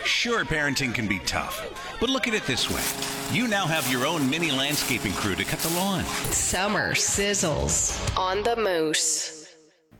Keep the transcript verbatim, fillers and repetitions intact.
Sure, parenting can be tough, but look at it this way. You now have your own mini landscaping crew to cut the lawn. Summer sizzles on the Moose.